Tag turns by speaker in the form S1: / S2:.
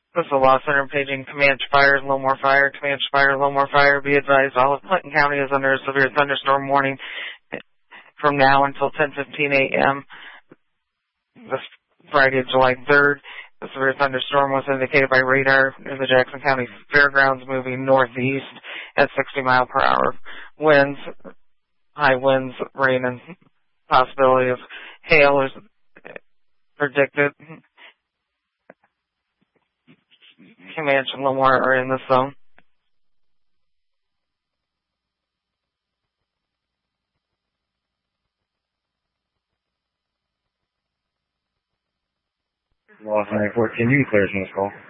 S1: This is the Law Center paging Comanche Fire, Lowmore Fire, Comanche Fire, Lowmore Fire. Be advised, all of Clinton County is under a severe thunderstorm warning from now until 10:15 a.m. this Friday, July 3rd. The severe thunderstorm was indicated by radar near the Jackson County Fairgrounds, moving northeast at 60 mile per hour. Winds, high winds, rain, and possibility of hail is predicted. Comanche and Lamar are in the zone.
S2: Lost 914, you clear from this call.